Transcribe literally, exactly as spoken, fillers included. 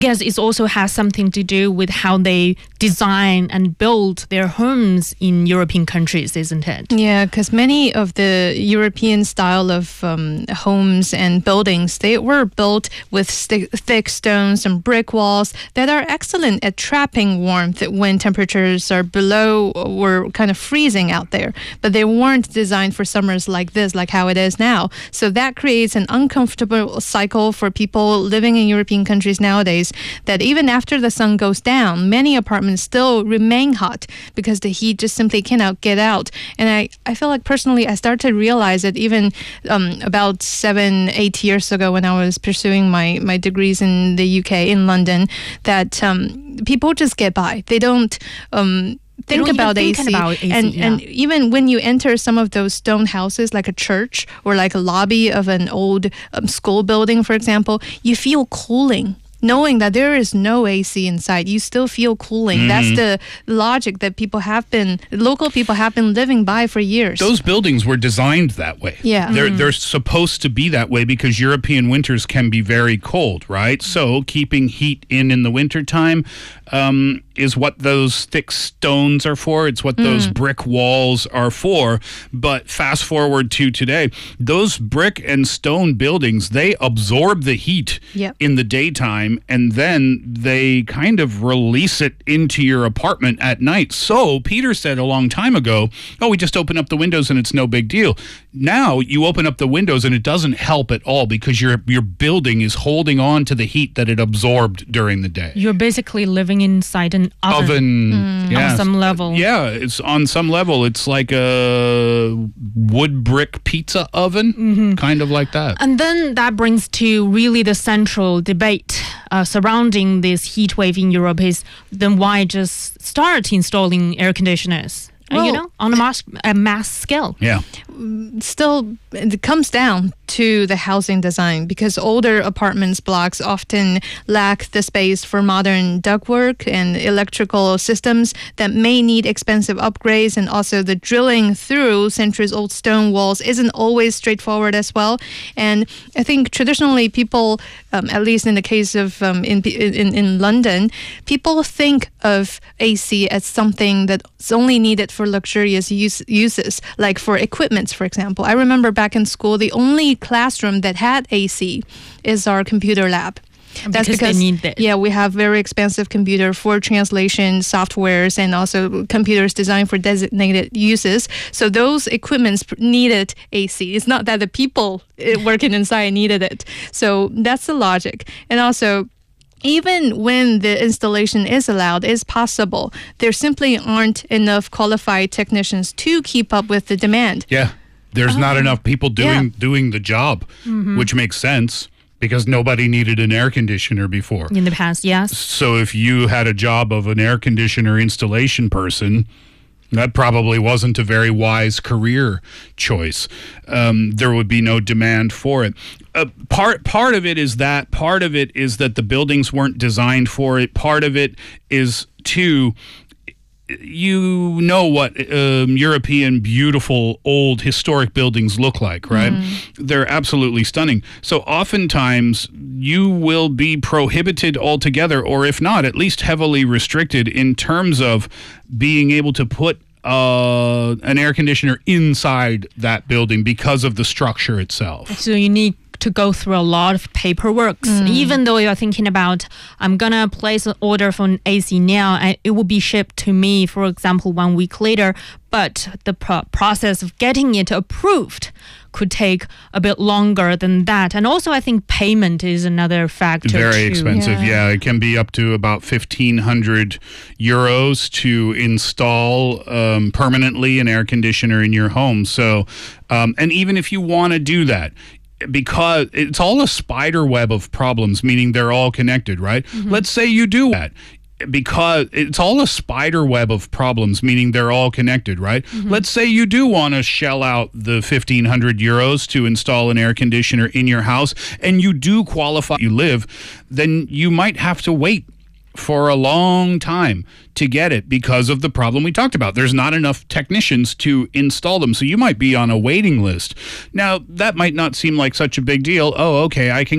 guess it also has something to do with how they design and build their homes in European countries, isn't it? Yeah, because many of the European style of um, homes and buildings, they were built with st- thick stones and brick walls that are excellent at trapping warmth when temperatures are below or kind of freezing out there. But they weren't designed for summers like this, like how it is now. So that creates an uncomfortable cycle for people living in European countries nowadays, that even after the sun goes down, many apartments still remain hot because the heat just simply cannot get out. And I, I feel like personally I started to realize it even um, about seven, eight years ago when I was pursuing my, my degrees in the U K, in London, that um, people just get by. They don't... Um, Think about, think A C. about A C, and yeah. and even when you enter some of those stone houses, like a church or like a lobby of an old um, school building, for example, you feel cooling. Knowing that there is no A C inside, you still feel cooling. Mm-hmm. That's the logic that people have been, local people have been living by for years. Those buildings were designed that way. Yeah. They're, mm-hmm. they're supposed to be that way because European winters can be very cold, right? So keeping heat in in the wintertime um, is what those thick stones are for. It's what mm. those brick walls are for. But fast forward to today, those brick and stone buildings, they absorb the heat yep. in the daytime, and then they kind of release it into your apartment at night. So Peter said a long time ago, oh, we just open up the windows and it's no big deal. Now you open up the windows and it doesn't help at all because your your building is holding on to the heat that it absorbed during the day. You're basically living inside an oven. Oven, mm. yes. On some level. Yeah, it's on some level. It's like a wood brick pizza oven, mm-hmm. kind of like that. And then that brings to really the central debate uh, surrounding this heat wave in Europe is then why just start installing air conditioners? Well, you know, on a mass, a mass scale. Yeah. Still, it comes down to the housing design because older apartments blocks often lack the space for modern ductwork and electrical systems that may need expensive upgrades, and also the drilling through centuries-old stone walls isn't always straightforward as well. And I think traditionally people, um, at least in the case of um, in, in in London, people think of A C as something that's only needed for luxurious use, uses, like for equipment, for example. I remember back in school, the only classroom that had A C is our computer lab. That's because, because they need that. Yeah, we have very expensive computer for translation softwares and also computers designed for designated uses. So those equipments needed A C. It's not that the people working inside needed it. So that's the logic. And also, even when the installation is allowed, is possible, there simply aren't enough qualified technicians to keep up with the demand. Yeah, there's oh. not enough people doing yeah. doing the job, mm-hmm. which makes sense because nobody needed an air conditioner before. In the past, yes. So if you had a job of an air conditioner installation person, that probably wasn't a very wise career choice. Um, there would be no demand for it. Uh, part part of it is that. Part of it is that the buildings weren't designed for it. Part of it is, too, you know what um, European beautiful old historic buildings look like, right? Mm. They're absolutely stunning. So oftentimes you will be prohibited altogether, or if not, at least heavily restricted in terms of being able to put uh, an air conditioner inside that building because of the structure itself. So you need to go through a lot of paperwork. Mm. Even though you're thinking about, I'm going to place an order for an A C now, and it will be shipped to me, for example, one week later, but the pro- process of getting it approved could take a bit longer than that. And also, I think payment is another factor. Very too. expensive, yeah. yeah. It can be up to about fifteen hundred euros to install um, permanently an air conditioner in your home. So, um, and even if you want to do that, because it's all a spider web of problems, meaning they're all connected, right? Mm-hmm. Let's say you do that. Because it's all a spider web of problems, meaning they're all connected, right? Mm-hmm. Let's say you do want to shell out the fifteen hundred euros to install an air conditioner in your house, and you do qualify, you live, then you might have to wait for a long time to get it because of the problem we talked about. There's not enough technicians to install them, so you might be on a waiting list. Now, that might not seem like such a big deal. Oh, okay, I can